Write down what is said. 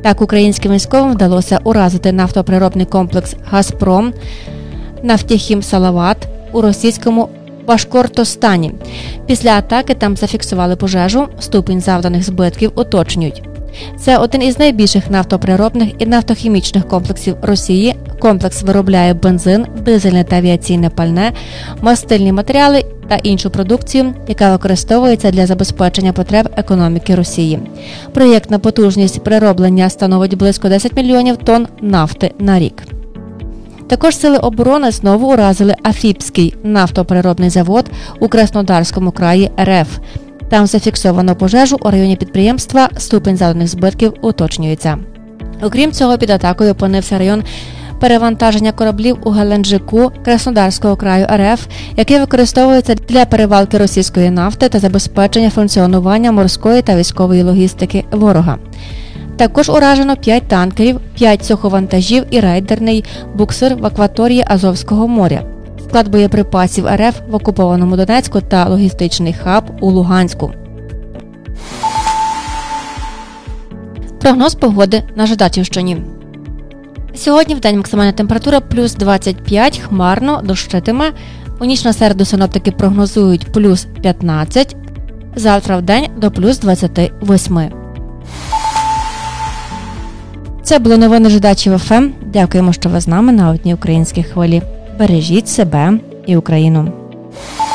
Так, українським військовим вдалося уразити нафтопереробний комплекс «Газпром» «Нафтехім Салават» у російському Башкортостані. Після атаки там зафіксували пожежу, ступінь завданих збитків уточнюють. Це один із найбільших нафтопереробних і нафтохімічних комплексів Росії. Комплекс виробляє бензин, дизельне та авіаційне пальне, мастильні матеріали та іншу продукцію, яка використовується для забезпечення потреб економіки Росії. Проєктна потужність перероблення становить близько 10 мільйонів тонн нафти на рік. Також сили оборони знову уразили Афіпський нафтопереробний завод у Краснодарському краї РФ. Там зафіксовано пожежу у районі підприємства, ступінь завданих збитків уточнюється. Окрім цього, під атакою опинився район перевантаження кораблів у Геленджику Краснодарського краю РФ, який використовується для перевалки російської нафти та забезпечення функціонування морської та військової логістики ворога. Також уражено 5 танкерів, 5 суховантажів і рейдерний буксир в акваторії Азовського моря, склад боєприпасів РФ в окупованому Донецьку та логістичний хаб у Луганську. Прогноз погоди на Жидачівщині. Сьогодні в день максимальна температура плюс 25, хмарно, дощитиме. У ніч на середу синоптики прогнозують плюс 15, завтра в день до плюс 28. Це були новини Жидачів ФМ. Дякуємо, що ви з нами на одній українській хвилі. Бережіть себе і Україну.